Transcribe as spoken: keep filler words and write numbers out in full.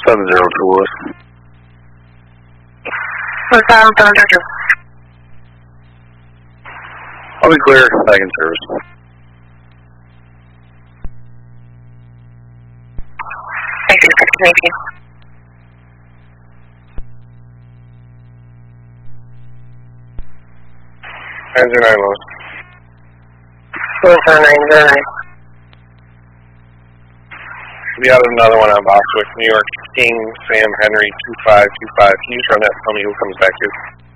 seven zero two Lewis. What's that on seven zero two? I'll be clear, back in service. Thank you, thank you. nine zero nine Lewis. Lewis on nine zero nine. We got another one on Bostwick, New York, King, Sam Henry, two five two five. Can you just run that and tell me who comes back to?